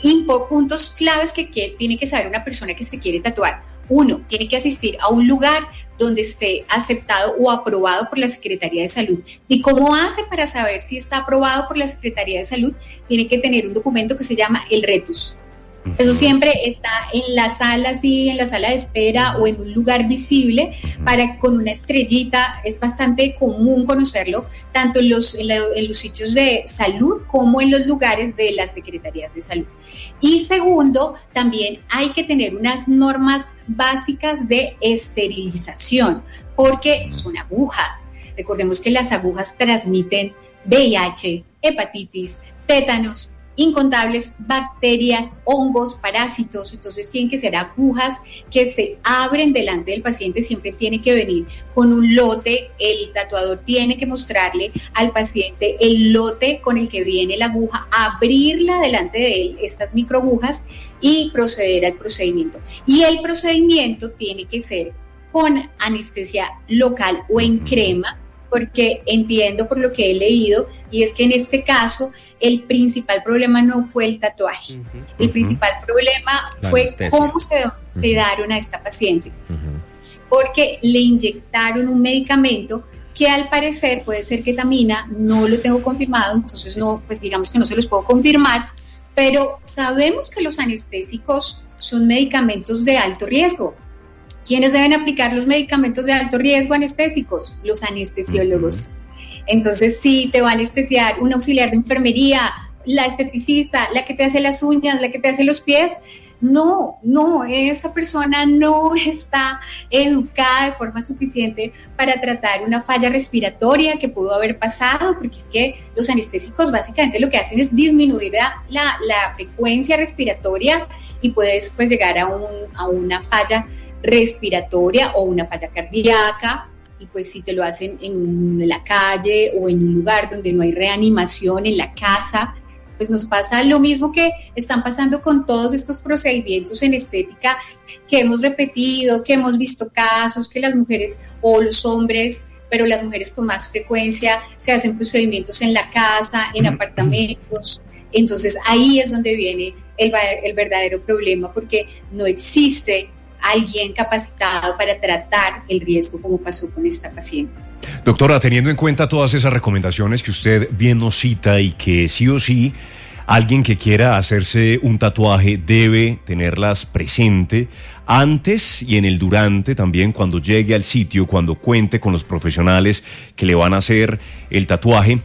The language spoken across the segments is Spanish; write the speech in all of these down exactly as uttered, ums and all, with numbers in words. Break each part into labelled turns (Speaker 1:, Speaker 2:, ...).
Speaker 1: Impo- puntos claves que, que tiene que saber una persona que se quiere tatuar. Uno, tiene que asistir a un lugar donde esté aceptado o aprobado por la Secretaría de Salud. ¿Y cómo hace para saber si está aprobado por la Secretaría de Salud? Tiene que tener un documento que se llama el RETUS. Eso siempre está en la sala, sí, en la sala de espera o en un lugar visible, para con una estrellita. Es bastante común conocerlo, tanto en los, en, la, en los sitios de salud como en los lugares de las secretarías de salud. Y segundo, también hay que tener unas normas básicas de esterilización, porque son agujas. Recordemos que las agujas transmiten V I H, hepatitis, tétanos, incontables bacterias, hongos, parásitos. Entonces tienen que ser agujas que se abren delante del paciente. Siempre tiene que venir con un lote. El tatuador tiene que mostrarle al paciente el lote con el que viene la aguja, abrirla delante de él, estas microagujas, y proceder al procedimiento. Y el procedimiento tiene que ser con anestesia local o en crema, porque entiendo por lo que he leído, y es que en este caso el principal problema no fue el tatuaje, uh-huh, el uh-huh. principal problema la fue anestesia. Cómo se uh-huh. sedaron a esta paciente, uh-huh. porque le inyectaron un medicamento que al parecer puede ser ketamina. No lo tengo confirmado, entonces no, pues digamos que no se los puedo confirmar, pero sabemos que los anestésicos son medicamentos de alto riesgo. ¿Quiénes deben aplicar los medicamentos de alto riesgo anestésicos? Los anestesiólogos. Uh-huh. Entonces, si te va a anestesiar un auxiliar de enfermería, la esteticista, la que te hace las uñas, la que te hace los pies, no, no, esa persona no está educada de forma suficiente para tratar una falla respiratoria que pudo haber pasado, porque es que los anestésicos básicamente lo que hacen es disminuir la, la, la frecuencia respiratoria y puedes pues llegar a, un, a una falla respiratoria o una falla cardíaca. Y pues si te lo hacen en la calle o en un lugar donde no hay reanimación, en la casa, pues nos pasa lo mismo que están pasando con todos estos procedimientos en estética que hemos repetido, que hemos visto casos, que las mujeres o los hombres, pero las mujeres con más frecuencia, se hacen procedimientos en la casa, en apartamentos. Entonces ahí es donde viene el, el verdadero problema, porque no existe alguien capacitado para tratar el riesgo como pasó con esta paciente.
Speaker 2: Doctora, teniendo en cuenta todas esas recomendaciones que usted bien nos cita y que sí o sí alguien que quiera hacerse un tatuaje debe tenerlas presente antes y en el durante también, cuando llegue al sitio, cuando cuente con los profesionales que le van a hacer el tatuaje,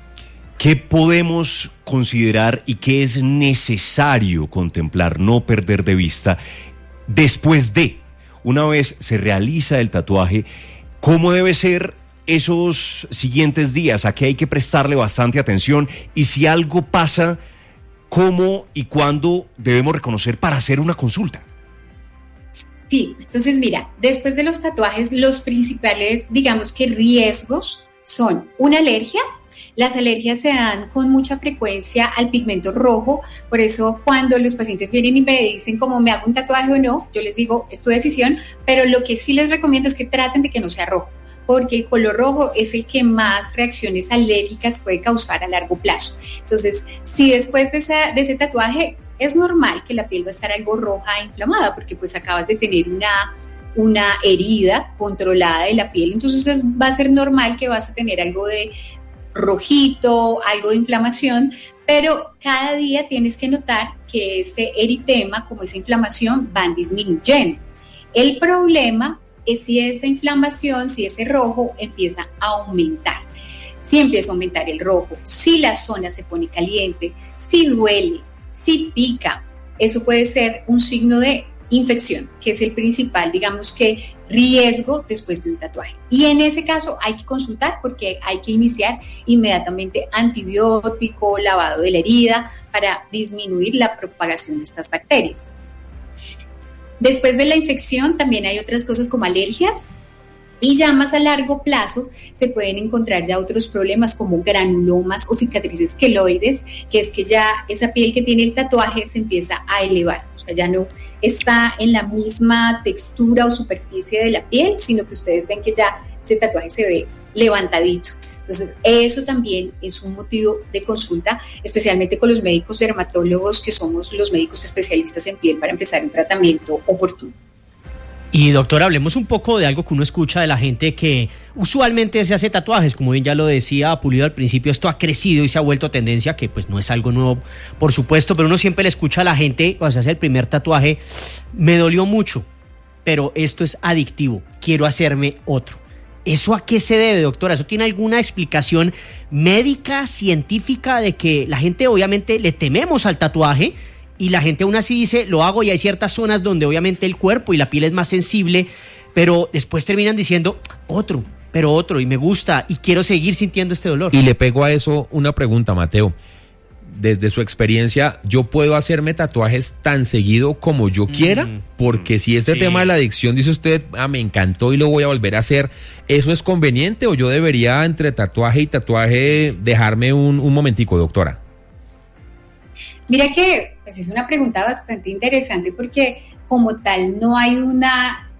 Speaker 2: ¿qué podemos considerar y qué es necesario contemplar, no perder de vista después de, una vez se realiza el tatuaje? ¿Cómo debe ser esos siguientes días? ¿A qué hay que prestarle bastante atención? Y si algo pasa, ¿cómo y cuándo debemos reconocer para hacer una consulta?
Speaker 1: Sí, entonces mira, después de los tatuajes, los principales, digamos que riesgos son una alergia. Las alergias se dan con mucha frecuencia al pigmento rojo, por eso cuando los pacientes vienen y me dicen como me hago un tatuaje o no, yo les digo es tu decisión, pero lo que sí les recomiendo es que traten de que no sea rojo, porque el color rojo es el que más reacciones alérgicas puede causar a largo plazo. Entonces, si después de, esa, de ese tatuaje es normal que la piel va a estar algo roja e inflamada, porque pues acabas de tener una... una herida controlada de la piel, entonces va a ser normal que vas a tener algo de rojito, algo de inflamación, pero cada día tienes que notar que ese eritema, como esa inflamación, van disminuyendo. El problema es si esa inflamación, si ese rojo empieza a aumentar. Si empieza a aumentar el rojo, si la zona se pone caliente, si duele, si pica, eso puede ser un signo de infección, que es el principal, digamos que, riesgo después de un tatuaje. Y en ese caso hay que consultar porque hay que iniciar inmediatamente antibiótico, lavado de la herida para disminuir la propagación de estas bacterias. Después de la infección también hay otras cosas como alergias, y ya más a largo plazo se pueden encontrar ya otros problemas como granulomas o cicatrices queloides, que es que ya esa piel que tiene el tatuaje se empieza a elevar, o sea, ya no está en la misma textura o superficie de la piel, sino que ustedes ven que ya ese tatuaje se ve levantadito. Entonces, eso también es un motivo de consulta, especialmente con los médicos dermatólogos, que somos los médicos especialistas en piel, para empezar un tratamiento oportuno.
Speaker 3: Y doctora, hablemos un poco de algo que uno escucha de la gente que usualmente se hace tatuajes. Como bien ya lo decía Pulido al principio, esto ha crecido y se ha vuelto tendencia, que pues no es algo nuevo, por supuesto, pero uno siempre le escucha a la gente cuando se hace el primer tatuaje: me dolió mucho, pero esto es adictivo, quiero hacerme otro. ¿Eso a qué se debe, doctora? ¿Eso tiene alguna explicación médica, científica, de que la gente obviamente le tememos al tatuaje y la gente aún así dice, lo hago, y hay ciertas zonas donde obviamente el cuerpo y la piel es más sensible, pero después terminan diciendo, otro, pero otro, y me gusta, y quiero seguir sintiendo este dolor?
Speaker 4: Y le pego a eso una pregunta, Mateo. Desde su experiencia, ¿yo puedo hacerme tatuajes tan seguido como yo quiera? Mm, Porque si este sí. tema de la adicción, dice usted, ah, me encantó y lo voy a volver a hacer, ¿eso es conveniente o yo debería entre tatuaje y tatuaje dejarme un, un momentico, doctora?
Speaker 1: Mira que pues es una pregunta bastante interesante, porque como tal no hay una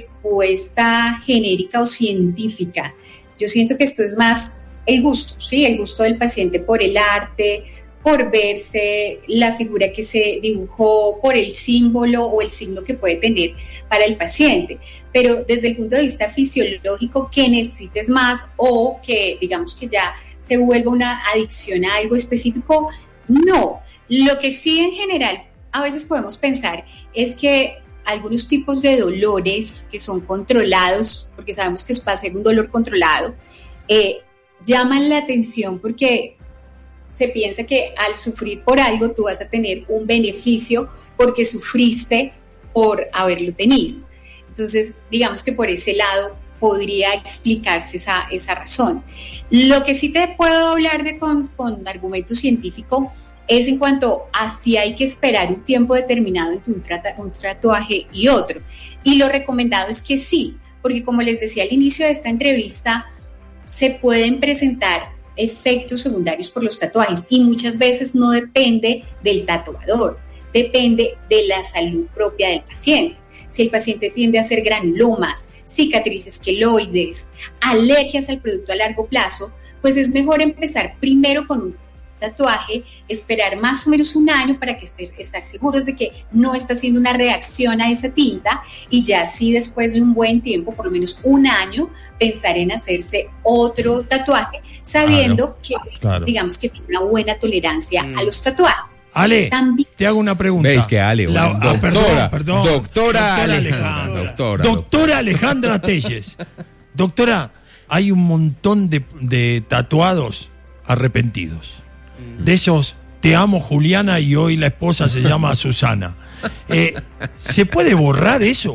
Speaker 1: respuesta genérica o científica. Yo siento que esto es más el gusto, ¿sí? El gusto del paciente por el arte, por verse, la figura que se dibujó, por el símbolo o el signo que puede tener para el paciente. Pero desde el punto de vista fisiológico, que necesites más o que digamos que ya se vuelva una adicción a algo específico, no. Lo que sí en general a veces podemos pensar es que algunos tipos de dolores que son controlados, porque sabemos que va a ser un dolor controlado, eh, llaman la atención porque se piensa que al sufrir por algo tú vas a tener un beneficio porque sufriste por haberlo tenido. Entonces, digamos que por ese lado podría explicarse esa, esa razón. Lo que sí te puedo hablar de con, con argumento científico es en cuanto a si hay que esperar un tiempo determinado entre un, trata, un tatuaje y otro. Y lo recomendado es que sí, porque como les decía al inicio de esta entrevista, se pueden presentar efectos secundarios por los tatuajes y muchas veces no depende del tatuador, depende de la salud propia del paciente. Si el paciente tiende a hacer granulomas, cicatrices queloides, alergias al producto a largo plazo, pues es mejor empezar primero con un tatuaje, esperar más o menos un año para que esté, estar seguros de que no está haciendo una reacción a esa tinta, y ya sí después de un buen tiempo, por lo menos un año, pensar en hacerse otro tatuaje, sabiendo claro, que claro. digamos que tiene una buena tolerancia mm. a los tatuajes.
Speaker 5: Ale, también te hago una pregunta.
Speaker 4: ¿Veis que Ale?
Speaker 5: La,
Speaker 4: bueno,
Speaker 5: ah,
Speaker 4: doctora,
Speaker 5: perdón, perdón,
Speaker 4: doctora,
Speaker 5: doctora
Speaker 4: Alejandra,
Speaker 5: Alejandra,
Speaker 4: doctora,
Speaker 5: doctora Alejandra Telles. Doctora, hay un montón de, de tatuados arrepentidos. De esos, te amo Juliana y hoy la esposa se llama Susana. Eh, ¿Se puede borrar eso?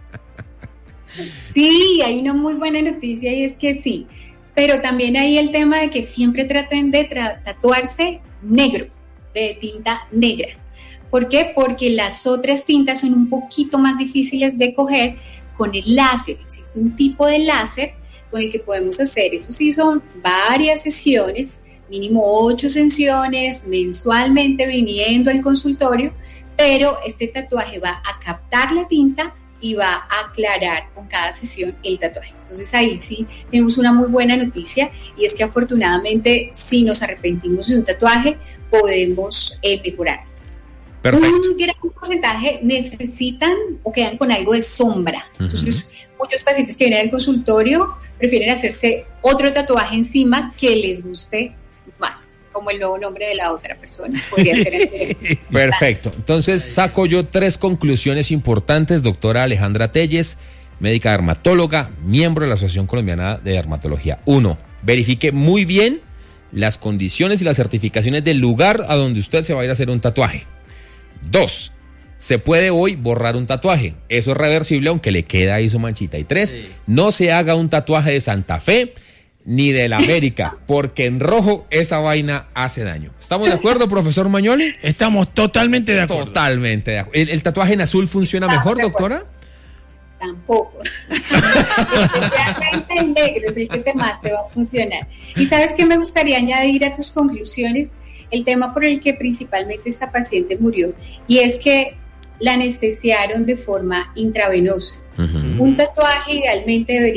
Speaker 1: Sí, hay una muy buena noticia y es que sí, pero también hay el tema de que siempre traten de tra- tatuarse negro, de tinta negra. ¿Por qué? Porque las otras tintas son un poquito más difíciles de coger con el láser. Existe un tipo de láser con el que podemos hacer, eso sí, son varias sesiones, mínimo ocho sesiones mensualmente viniendo al consultorio, pero este tatuaje va a captar la tinta y va a aclarar con cada sesión el tatuaje. Entonces ahí sí tenemos una muy buena noticia, y es que afortunadamente si nos arrepentimos de un tatuaje podemos eh, mejorar.
Speaker 4: Perfecto.
Speaker 1: Un gran porcentaje necesitan o quedan con algo de sombra. Entonces uh-huh. muchos pacientes que vienen al consultorio prefieren hacerse otro tatuaje encima que les guste más, como el nuevo nombre de la otra persona podría ser.
Speaker 4: Perfecto. Entonces saco yo tres conclusiones importantes, doctora Alejandra Telles, médica dermatóloga, miembro de la Asociación Colombiana de Dermatología. Uno, verifique muy bien las condiciones y las certificaciones del lugar a donde usted se va a ir a hacer un tatuaje. Dos, se puede hoy borrar un tatuaje, eso es reversible aunque le queda ahí su manchita. Y tres, sí. no se haga un tatuaje de Santa Fe ni de la América, porque en rojo esa vaina hace daño. ¿Estamos de acuerdo, profesor Mañoli?
Speaker 5: Estamos totalmente de acuerdo.
Speaker 4: Totalmente de acuerdo. ¿El, el tatuaje en azul funciona no, mejor, doctora?
Speaker 1: Tampoco. Especialmente el negro es el que te más te va a funcionar. Y ¿sabes qué me gustaría añadir a tus conclusiones? El tema por el que principalmente esta paciente murió, y es que la anestesiaron de forma intravenosa. Uh-huh. Un tatuaje idealmente debería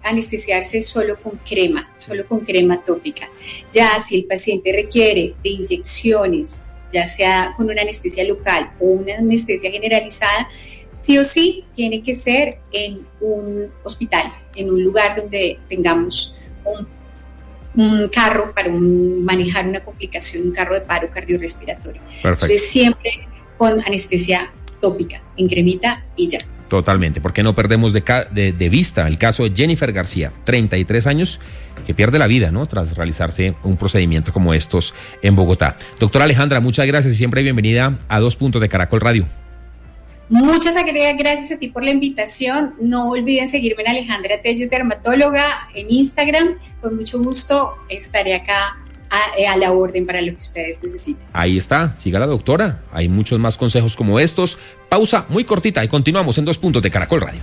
Speaker 1: anestesiarse solo con crema, solo con crema tópica. Ya si el paciente requiere de inyecciones, ya sea con una anestesia local o una anestesia generalizada, sí o sí tiene que ser en un hospital, en un lugar donde tengamos un, un carro para un, manejar una complicación, un carro de paro cardiorrespiratorio.
Speaker 4: Perfecto.
Speaker 1: Entonces siempre con anestesia tópica, en cremita y ya.
Speaker 4: Totalmente, porque no perdemos de, de, de vista el caso de Jennifer García, treinta y tres años, que pierde la vida, ¿no?, tras realizarse un procedimiento como estos en Bogotá. Doctora Alejandra, muchas gracias y siempre bienvenida a Dos Puntos de Caracol Radio.
Speaker 1: Muchas gracias a ti por la invitación. No olviden seguirme en Alejandra Telles, dermatóloga, en Instagram. Con mucho gusto estaré acá a, a la orden para lo que ustedes necesiten.
Speaker 4: Ahí está, siga la doctora. Hay muchos más consejos como estos. Pausa muy cortita y continuamos en Dos Puntos de Caracol Radio.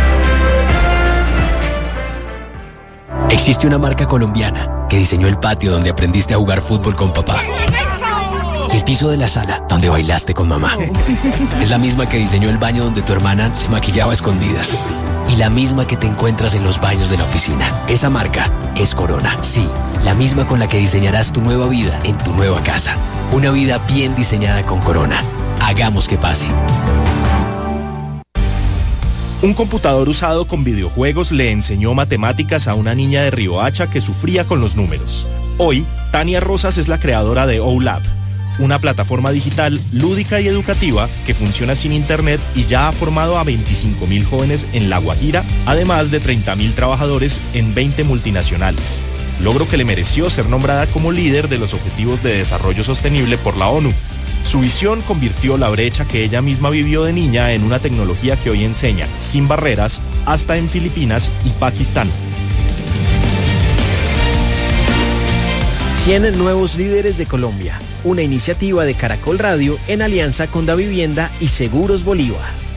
Speaker 6: Existe una marca colombiana que diseñó el patio donde aprendiste a jugar fútbol con papá. Y el piso de la sala donde bailaste con mamá. Es la misma que diseñó el baño donde tu hermana se maquillaba a escondidas. Y la misma que te encuentras en los baños de la oficina. Esa marca es Corona. Sí, la misma con la que diseñarás tu nueva vida en tu nueva casa. Una vida bien diseñada con Corona. Hagamos que pase.
Speaker 7: Un computador usado con videojuegos le enseñó matemáticas a una niña de Riohacha que sufría con los números. Hoy, Tania Rosas es la creadora de OLab, una plataforma digital lúdica y educativa que funciona sin internet y ya ha formado a veinticinco mil jóvenes en La Guajira, además de treinta mil trabajadores en veinte multinacionales. Logro que le mereció ser nombrada como líder de los Objetivos de Desarrollo Sostenible por la ONU. Su visión convirtió la brecha que ella misma vivió de niña en una tecnología que hoy enseña sin barreras hasta en Filipinas y Pakistán.
Speaker 8: cien nuevos líderes de Colombia, una iniciativa de Caracol Radio en alianza con Davivienda y Seguros Bolívar.